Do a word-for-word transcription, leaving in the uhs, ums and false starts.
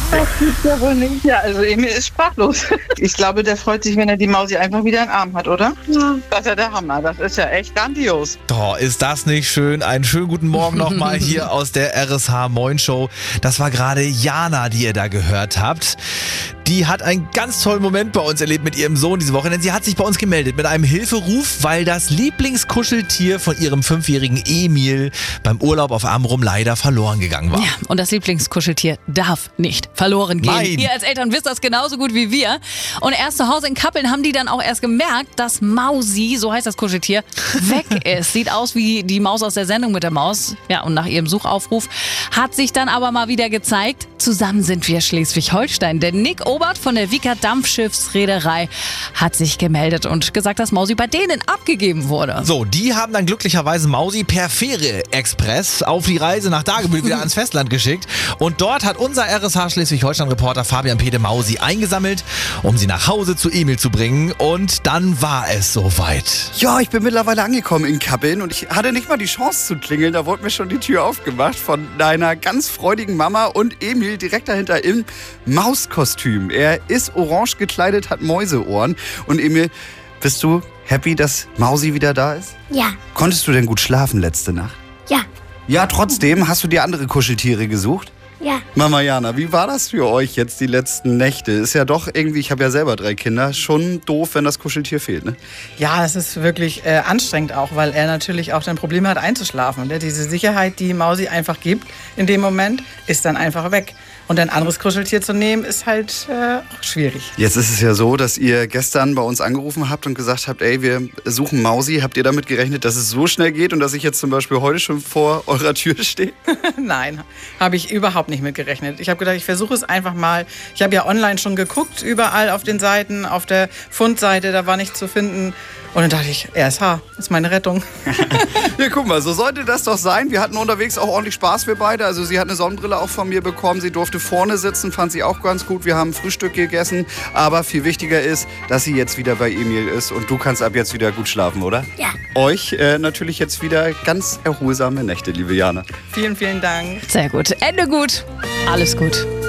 Das gibt's ja wohl nicht. Ja, also Emil ist sprachlos. Ich glaube, der freut sich, wenn er die Mausi einfach wieder in den Arm hat, oder? Ja. Das ist ja der Hammer. Das ist ja echt grandios. Doch, ist das nicht schön? Einen schönen guten Morgen nochmal hier aus der R S H Moin Show. Das war gerade Jana, die ihr da gehört habt. Die hat einen ganz tollen Moment bei uns erlebt mit ihrem Sohn diese Woche, denn sie hat sich bei uns gemeldet mit einem Hilferuf, weil das Lieblingskuscheltier von ihrem fünfjährigen Emil beim Urlaub auf Amrum leider verloren gegangen war. Ja, und das Lieblingskuscheltier darf nicht verloren gehen. Nein. Ihr als Eltern wisst das genauso gut wie wir. Und erst zu Hause in Kappeln haben die dann auch erst gemerkt, dass Mausi, so heißt das Kuscheltier, weg ist. Sieht aus wie die Maus aus der Sendung mit der Maus. Ja, und nach ihrem Suchaufruf hat sich dann aber mal wieder gezeigt, zusammen sind wir Schleswig-Holstein. Denn Nick Obert von der Wieker Dampfschiffsreederei hat sich gemeldet und gesagt, dass Mausi bei denen abgegeben wurde. So, die haben dann glücklicherweise Mausi per Fähre-Express auf die Reise nach Dagebüll wieder ans Festland geschickt. Und dort hat unser R S H Schleswig-Holstein-Reporter Fabian Pede Mausi eingesammelt, um sie nach Hause zu Emil zu bringen. Und dann war es soweit. Ja, ich bin mittlerweile angekommen in Kappeln und ich hatte nicht mal die Chance zu klingeln. Da wurde mir schon die Tür aufgemacht von deiner ganz freudigen Mama und Emil direkt dahinter im Mauskostüm. Er ist orange gekleidet, hat Mäuseohren. Und Emil, bist du happy, dass Mausi wieder da ist? Ja. Konntest du denn gut schlafen letzte Nacht? Ja. Ja, trotzdem. Hast du dir andere Kuscheltiere gesucht? Ja. Mama Jana, wie war das für euch jetzt die letzten Nächte? Ist ja doch irgendwie, ich habe ja selber drei Kinder, schon doof, wenn das Kuscheltier fehlt, ne? Ja, es ist wirklich äh, anstrengend auch, weil er natürlich auch dann Probleme hat einzuschlafen. Ne? Diese Sicherheit, die Mausi einfach gibt in dem Moment, ist dann einfach weg. Und ein anderes Kuscheltier zu nehmen, ist halt äh, auch schwierig. Jetzt ist es ja so, dass ihr gestern bei uns angerufen habt und gesagt habt, ey, wir suchen Mausi. Habt ihr damit gerechnet, dass es so schnell geht und dass ich jetzt zum Beispiel heute schon vor eurer Tür stehe? Nein, habe ich überhaupt nicht mit gerechnet. Ich habe gedacht, ich versuche es einfach mal. Ich habe ja online schon geguckt, überall auf den Seiten, auf der Fundseite, da war nichts zu finden. Und dann dachte ich, R S H ist meine Rettung. Ja, guck mal, so sollte das doch sein. Wir hatten unterwegs auch ordentlich Spaß, wir beide. Also sie hat eine Sonnenbrille auch von mir bekommen. Sie durfte vorne sitzen, fand sie auch ganz gut. Wir haben Frühstück gegessen. Aber viel wichtiger ist, dass sie jetzt wieder bei Emil ist. Und du kannst ab jetzt wieder gut schlafen, oder? Ja. Euch äh, natürlich jetzt wieder ganz erholsame Nächte, liebe Jana. Vielen, vielen Dank. Sehr gut. Ende gut. Alles gut.